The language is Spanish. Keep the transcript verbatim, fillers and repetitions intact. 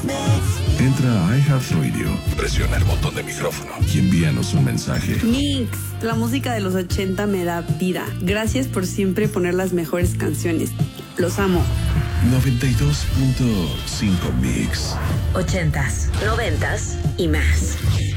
Entra a iHeartRadio, presiona el botón de micrófono y envíanos un mensaje. Mix, la música de los ochenta me da vida. Gracias por siempre poner las mejores canciones. Los amo. noventa y dos punto cinco Mix. Ochentas, noventas y más.